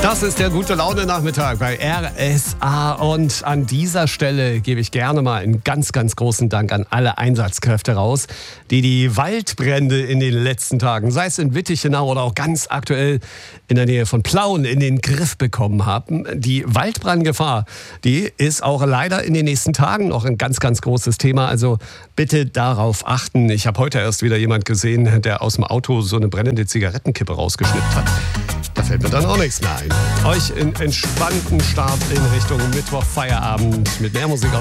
Das ist der Gute-Laune-Nachmittag bei RSA und an dieser Stelle gebe ich gerne mal einen ganz, ganz großen Dank an alle Einsatzkräfte raus, die die Waldbrände in den letzten Tagen, sei es in Wittichenau oder auch ganz aktuell in der Nähe von Plauen, in den Griff bekommen haben. Die Waldbrandgefahr, die ist auch leider in den nächsten Tagen noch ein ganz, ganz großes Thema, also bitte darauf achten. Ich habe heute erst wieder jemand gesehen, der aus dem Auto so eine brennende Zigarettenkippe rausgeschnippt hat. Da fällt mir dann auch nichts mehr ein. Euch einen entspannten Start in Richtung Mittwoch, Feierabend mit mehr Musik auf